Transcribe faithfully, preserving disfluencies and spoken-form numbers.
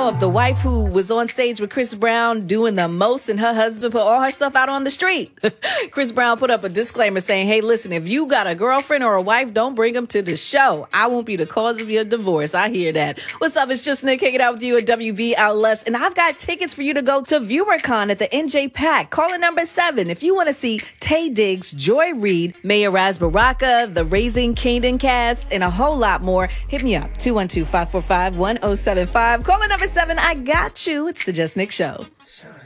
know of the wife who was on stage with Chris Brown doing the most and her husband put all her stuff out on the street. Chris Brown put up a disclaimer saying, hey, listen, if you got a girlfriend or a wife, don't bring them to the show. I won't be the cause of your divorce. I hear that. What's up? It's just Nick hanging out with you at W B L S, and I've got tickets for you to go to ViewerCon at the N J PAC. Call in number seven if you want to see Taye Diggs, Joy Reid, Mayor Raz Baraka, the Raising Kanan cast, and a whole lot more. Hit me up, two one two, five four five, one oh seven five. Call in number seven. I got you. It's the Just Nick Show.